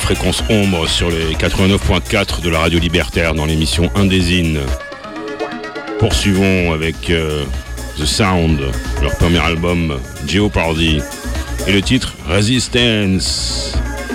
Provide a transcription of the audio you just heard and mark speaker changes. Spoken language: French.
Speaker 1: Fréquence Ombre sur les 89.4 de la radio libertaire dans l'émission Indésine. Poursuivons avec The Sound, leur premier album Jeopardy, et le titre Resistance.